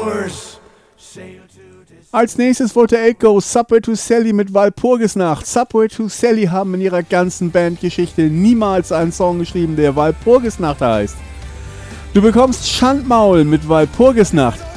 Als nächstes wollte Elko Subway to Sally mit Walpurgisnacht. Subway to Sally haben in ihrer ganzen Bandgeschichte niemals einen Song geschrieben, der Walpurgisnacht heißt. Du bekommst Schandmaul mit Walpurgisnacht.